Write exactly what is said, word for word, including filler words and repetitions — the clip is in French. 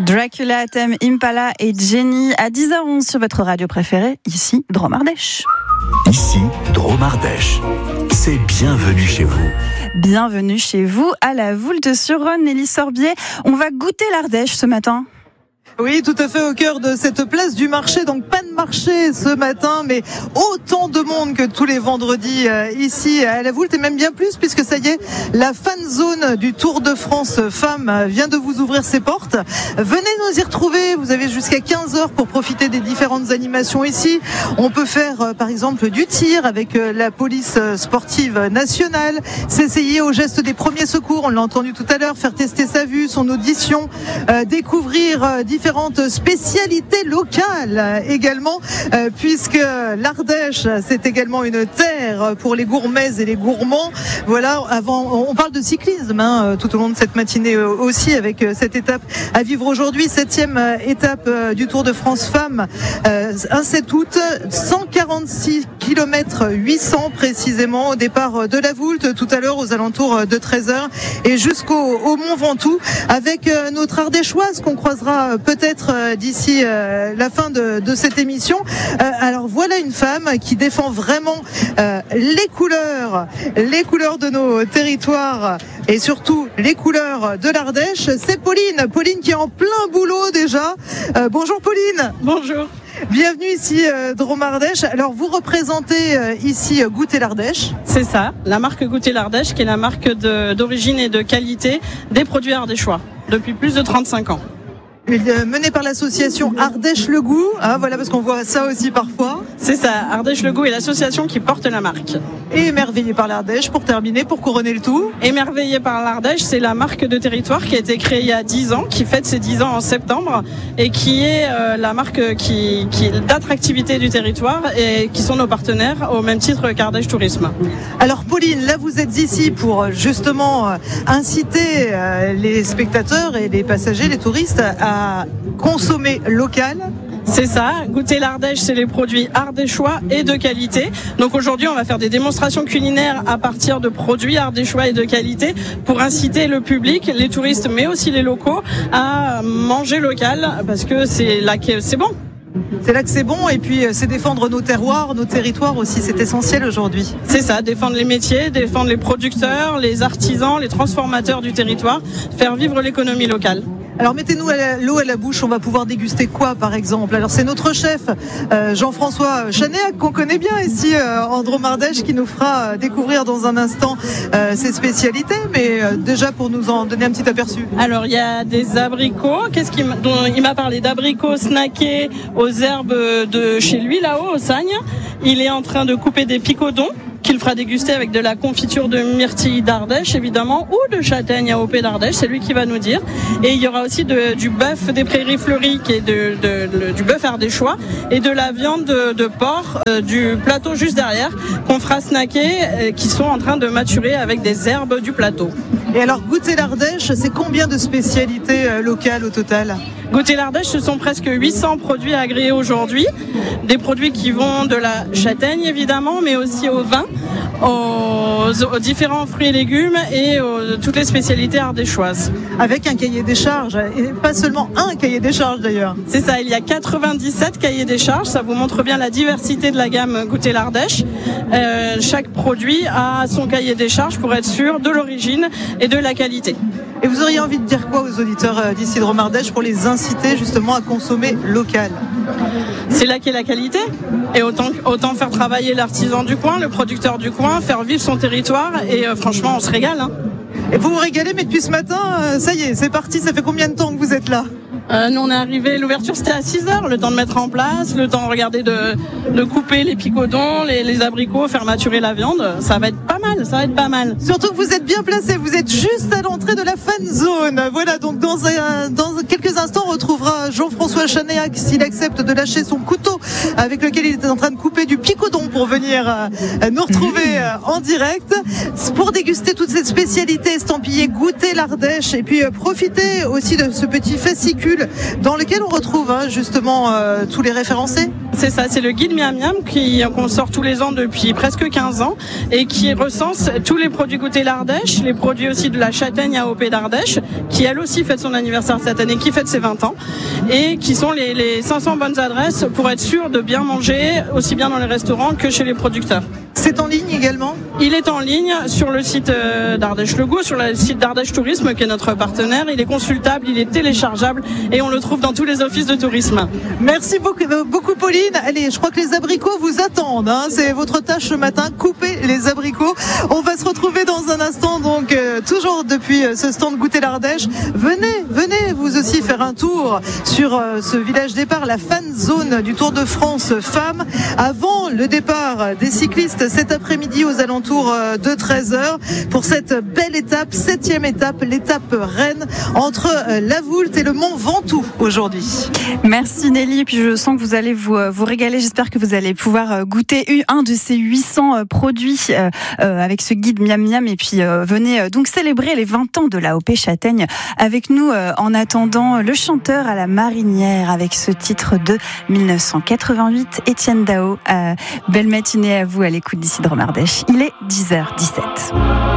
Dracula, Tame Impala et Jenny à dix heures onze sur votre radio préférée, ici Drôme Ardèche. Ici Drôme Ardèche. C'est bienvenue chez vous. Bienvenue chez vous à la Voulte-sur-Rhône, Nelly Sorbier. On va goûter l'Ardèche ce matin. Oui, tout à fait au cœur de cette place du marché. Donc pas de marché ce matin, mais autant de monde que tous les vendredis euh, ici à la Voulte, et même bien plus, puisque ça y est, la fan zone du Tour de France Femmes vient de vous ouvrir ses portes. Venez nous y retrouver, vous avez jusqu'à quinze heures pour profiter des différentes animations ici. On peut faire euh, par exemple du tir avec euh, la police sportive nationale, s'essayer au geste des premiers secours, on l'a entendu tout à l'heure, faire tester sa vue, son audition, euh, découvrir euh, différentes spécialités locales également, euh, puisque l'Ardèche, c'est également une terre pour les gourmets et les gourmands. Voilà, avant, on parle de cyclisme hein, tout au long de cette matinée aussi, avec cette étape à vivre aujourd'hui, septième étape du Tour de France Femmes, euh, un sept août, cent quarante-six kilomètres huit cents précisément, au départ de la Voulte, tout à l'heure aux alentours de treize heures, et jusqu'au au Mont Ventoux, avec notre Ardéchoise qu'on croisera peut-être d'ici la fin de, de cette émission. Alors voilà une femme qui défend vraiment les couleurs, les couleurs de nos territoires et surtout les couleurs de l'Ardèche. C'est Pauline, Pauline qui est en plein boulot déjà. Euh, bonjour Pauline. Bonjour. Bienvenue ici euh, Drôme Ardèche. Alors vous représentez euh, ici euh, Goûter l'Ardèche. C'est ça, la marque Goûter l'Ardèche qui est la marque de, d'origine et de qualité des produits ardéchois depuis plus de trente-cinq ans. Menée par l'association Ardèche Le Goût, hein, voilà, parce qu'on voit ça aussi parfois. C'est ça, Ardèche Le Goût est l'association qui porte la marque. Et émerveillé par l'Ardèche, pour terminer, pour couronner le tout. Émerveillé par l'Ardèche, c'est la marque de territoire qui a été créée il y a dix ans, qui fête ses dix ans en septembre, et qui est euh, la marque qui, qui d'attractivité du territoire et qui sont nos partenaires au même titre qu'Ardèche Tourisme. Alors Pauline, là vous êtes ici pour justement inciter euh, les spectateurs et les passagers, les touristes à à consommer local. C'est ça, Goûter l'Ardèche, c'est les produits ardéchois et de qualité. Donc aujourd'hui, on va faire des démonstrations culinaires à partir de produits ardéchois et de qualité pour inciter le public, les touristes, mais aussi les locaux à manger local parce que c'est là que c'est bon. C'est là que c'est bon, et puis c'est défendre nos terroirs, nos territoires aussi, c'est essentiel aujourd'hui. C'est ça, défendre les métiers, défendre les producteurs, les artisans, les transformateurs du territoire, faire vivre l'économie locale. Alors mettez-nous à l'eau à la bouche, on va pouvoir déguster quoi par exemple? Alors c'est notre chef euh, Jean-François Chanéac qu'on connaît bien ici euh, en Drôme Ardèche qui nous fera euh, découvrir dans un instant euh, ses spécialités, mais euh, déjà pour nous en donner un petit aperçu. Alors il y a des abricots, qu'est-ce qu'il dont il m'a parlé d'abricots snackés aux herbes de chez lui là-haut au Sagne. Il est en train de couper des picodons qu'il fera déguster avec de la confiture de myrtille d'Ardèche évidemment, ou de châtaigne A O P d'Ardèche, c'est lui qui va nous dire. Et il y aura aussi de, du bœuf des prairies fleuries qui est de, de, de, du bœuf ardéchois et de la viande de, de porc euh, du plateau juste derrière qu'on fera snacker, euh, qui sont en train de maturer avec des herbes du plateau. Et alors Goûter l'Ardèche, c'est combien de spécialités euh, locales au total? Goûter l'Ardèche, ce sont presque huit cents produits agréés aujourd'hui. Des produits qui vont de la châtaigne évidemment, mais aussi au vin, aux, aux différents fruits et légumes et aux, toutes les spécialités ardéchoises. Avec un cahier des charges, et pas seulement un cahier des charges d'ailleurs. C'est ça, il y a quatre-vingt-dix-sept cahiers des charges, ça vous montre bien la diversité de la gamme Goûter l'Ardèche. Euh, chaque produit a son cahier des charges pour être sûr de l'origine et de la qualité. Et vous auriez envie de dire quoi aux auditeurs d'ici Drôme Ardèche pour les inciter justement à consommer local? C'est là qu'est la qualité. Et autant, autant faire travailler l'artisan du coin, le producteur du coin, faire vivre son territoire. Et euh, franchement, on se régale. Hein. Et vous vous régalez, mais depuis ce matin, euh, ça y est, c'est parti. Ça fait combien de temps que vous êtes là? Euh, nous on est arrivé, l'ouverture c'était à six heures, le temps de mettre en place, le temps de regarder de, de couper les picodons, les, les abricots, faire maturer la viande. Ça va être pas mal, ça va être pas mal. Surtout que vous êtes bien placé, vous êtes juste à l'entrée de la fan zone. Voilà, donc dans, un, dans quelques instants on retrouvera Jean-François Chanéac s'il accepte de lâcher son couteau avec lequel il est en train de couper du picodon pour venir euh, nous retrouver euh, en direct pour déguster toute cette spécialité estampillée Goûter l'Ardèche et puis euh, profiter aussi de ce petit fascicule module dans lequel on retrouve hein, justement euh, tous les référencés. C'est ça, c'est le guide Miam Miam qui, qu'on sort tous les ans depuis presque quinze ans et qui recense tous les produits goûtés l'Ardèche, les produits aussi de la châtaigne A O P d'Ardèche, qui elle aussi fête son anniversaire cette année, qui fête ses vingt ans, et qui sont les, les cinq cents bonnes adresses pour être sûr de bien manger, aussi bien dans les restaurants que chez les producteurs. C'est en ligne également ? Il est en ligne sur le site d'Ardèche Le Goût, sur le site d'Ardèche Tourisme qui est notre partenaire. Il est consultable, il est téléchargeable et on le trouve dans tous les offices de tourisme. Merci beaucoup, beaucoup Pauline. Allez, je crois que les abricots vous attendent. Hein. C'est votre tâche ce matin, couper les abricots. On va se retrouver dans un instant, donc euh, toujours depuis ce stand Goûter l'Ardèche. Venez, venez vous aussi faire un tour sur euh, ce village départ, la fan zone du Tour de France Femmes. Avant le départ des cyclistes cet après-midi aux alentours de treize heures pour cette belle étape, septième étape, l'étape Rennes entre la Voulte et le Mont Ventoux aujourd'hui. Merci Nelly, et puis je sens que vous allez vous, vous régaler, j'espère que vous allez pouvoir goûter un de ces huit cents produits euh, avec ce guide Miam Miam, et puis euh, venez donc célébrer les vingt ans de l'A O P Châtaigne avec nous euh, en attendant le chanteur à la marinière avec ce titre de mille neuf cent quatre-vingt-huit, Étienne Dao. Euh, belle matinée à vous à l'écoute d'ici de Drôme Ardèche. Il est dix heures dix-sept.